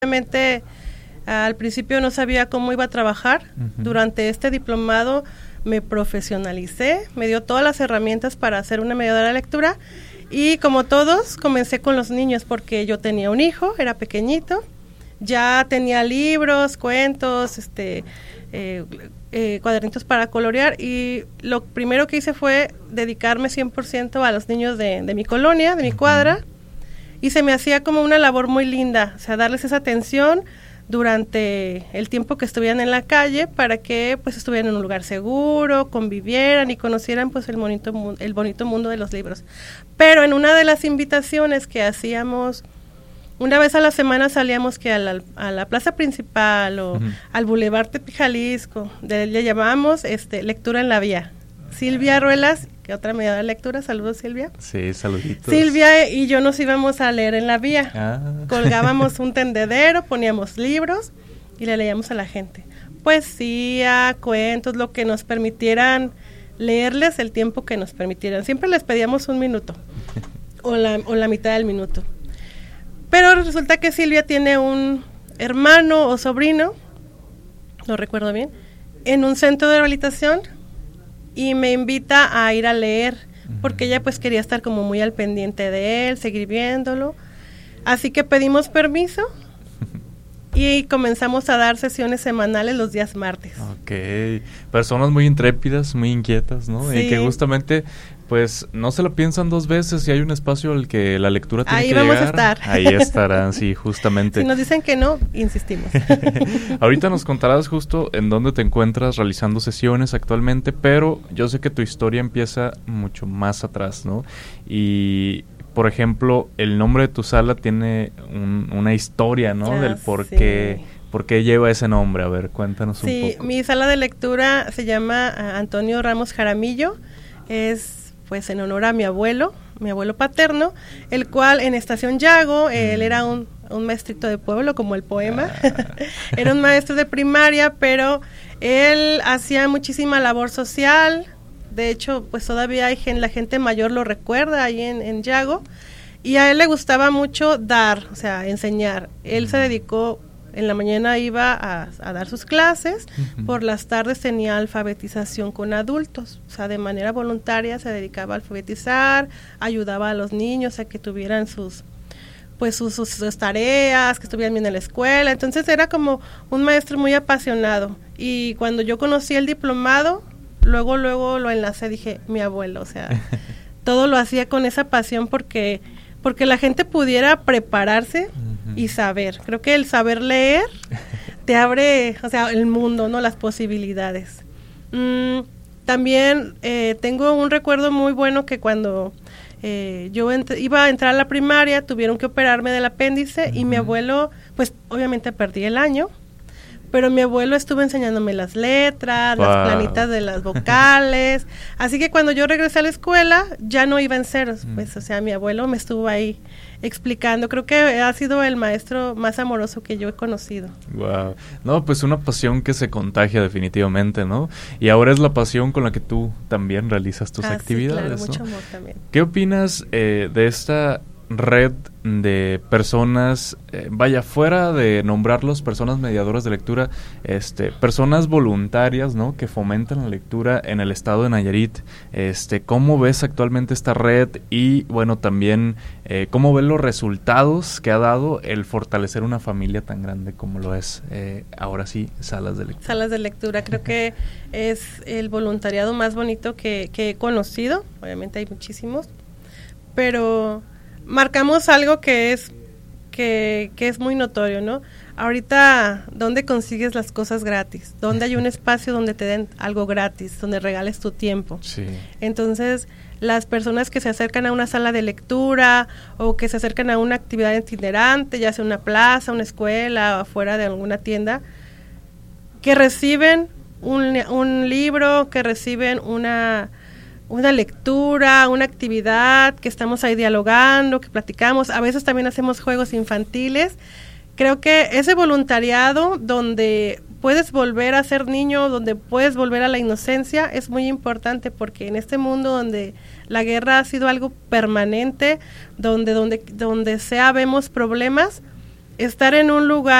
Obviamente, al principio no sabía cómo iba a trabajar. Durante este diplomado me profesionalicé, me dio todas las herramientas para ser una mediadora de lectura y como todos comencé con los niños porque yo tenía un hijo, era pequeñito, ya tenía libros, cuentos, cuadernitos para colorear y lo primero que hice fue dedicarme 100% a los niños de mi colonia, de mi cuadra, y se me hacía como una labor muy linda, o sea, darles esa atención durante el tiempo que estuvieran en la calle para que pues estuvieran en un lugar seguro, convivieran y conocieran pues el bonito mundo de los libros. Pero en una de las invitaciones que hacíamos, una vez a la semana salíamos que a la plaza principal o al Boulevard Tepic Jalisco, le llamábamos lectura en la vía. Silvia Ruelas, que otra mediadora de lectura, saludos Silvia. Sí, saluditos. Silvia y yo nos íbamos a leer en la vía. Colgábamos un tendedero, poníamos libros y le leíamos a la gente. Poesía, cuentos, lo que nos permitieran leerles el tiempo que nos permitieran. Siempre les pedíamos 1 minuto o la mitad del minuto. Pero resulta que Silvia tiene un hermano o sobrino, no recuerdo bien, en un centro de rehabilitación y me invita a ir a leer porque ella pues quería estar como muy al pendiente de él, seguir viéndolo. Así que pedimos permiso y comenzamos a dar sesiones semanales los días martes. Ok, personas muy intrépidas, muy inquietas, ¿no? Sí. Y que justamente pues no se lo piensan 2 veces si hay un espacio al que la lectura tiene ahí que vamos llegar. a estar. Ahí estarán, sí, justamente. Si nos dicen que no, insistimos. Ahorita nos contarás justo en dónde te encuentras realizando sesiones actualmente, pero yo sé que tu historia empieza mucho más atrás, ¿no? Y, por ejemplo, el nombre de tu sala tiene una historia, ¿no? Del por qué lleva ese nombre. A ver, cuéntanos un poco. Sí, mi sala de lectura se llama Antonio Ramos Jaramillo, es pues en honor a mi abuelo paterno, el cual en Estación Yago, él era un maestrito de pueblo, como el poema, era un maestro de primaria, pero él hacía muchísima labor social, de hecho, pues todavía la gente mayor lo recuerda ahí en Yago, y a él le gustaba mucho dar, o sea, enseñar. Él se dedicó, en la mañana iba a dar sus clases, por las tardes tenía alfabetización con adultos, o sea, de manera voluntaria se dedicaba a alfabetizar, ayudaba a los niños a que tuvieran sus tareas, que estuvieran bien en la escuela. Entonces era como un maestro muy apasionado, y cuando yo conocí el diplomado, luego lo enlacé, dije, mi abuelo, o sea, todo lo hacía con esa pasión porque la gente pudiera prepararse y saber. Creo que el saber leer te abre, o sea, el mundo, ¿no? Las posibilidades. También tengo un recuerdo muy bueno que cuando yo iba a entrar a la primaria, tuvieron que operarme del apéndice y mi abuelo, pues obviamente perdí el año, pero mi abuelo estuvo enseñándome las letras, las planitas de las vocales, así que cuando yo regresé a la escuela ya no iba en ceros, pues o sea, mi abuelo me estuvo ahí explicando. Creo que ha sido el maestro más amoroso que yo he conocido. Wow. No, pues una pasión que se contagia definitivamente, ¿no? Y ahora es la pasión con la que tú también realizas tus actividades, claro, ¿no? Mucho amor también. ¿Qué opinas de esta red de personas, vaya, fuera de nombrarlos personas mediadoras de lectura, personas voluntarias, ¿no? Que fomentan la lectura en el estado de Nayarit? ¿Cómo ves actualmente esta red? Y bueno, también ¿cómo ves los resultados que ha dado el fortalecer una familia tan grande como lo es ahora sí Salas de Lectura? Salas de Lectura, creo que es el voluntariado más bonito que he conocido. Obviamente hay muchísimos, pero marcamos algo que es muy notorio, ¿no? Ahorita, ¿dónde consigues las cosas gratis? ¿Dónde hay un espacio donde te den algo gratis, donde regales tu tiempo? Sí. Entonces, las personas que se acercan a una sala de lectura o que se acercan a una actividad itinerante, ya sea una plaza, una escuela o afuera de alguna tienda, que reciben un libro, que reciben una lectura, una actividad, que estamos ahí dialogando, que platicamos, a veces también hacemos juegos infantiles. Creo que ese voluntariado donde puedes volver a ser niño, donde puedes volver a la inocencia, es muy importante, porque en este mundo donde la guerra ha sido algo permanente, donde sea vemos problemas, estar en un lugar